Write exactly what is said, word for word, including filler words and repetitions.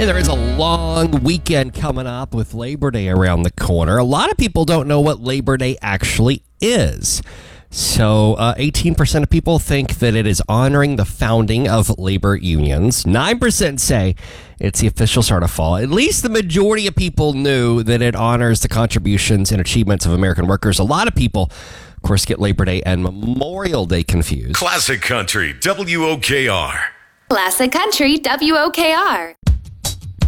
Hey, there is a long weekend coming up with Labor Day around the corner. A lot of people don't know what Labor Day actually is. So uh, eighteen percent of people think that it is honoring the founding of labor unions. nine percent say it's the official start of fall. At least the majority of people knew that it honors the contributions and achievements of American workers. A lot of people, of course, get Labor Day and Memorial Day confused. Classic Country, W O K R. Classic Country, W O K R.